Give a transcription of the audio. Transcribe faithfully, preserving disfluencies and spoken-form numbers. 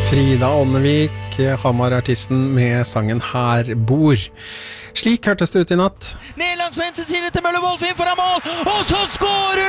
Frida Ånnevik, Hamar-artisten med sangen Her bor. Slik hørtes det ut i natt. Ned langs venstre side til Mølle Wolf inn foran mål, og så skårer